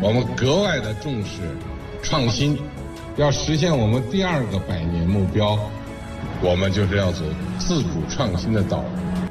我们格外的重视创新，要实现我们第2个100年目标，我们就是要走自主创新的道路。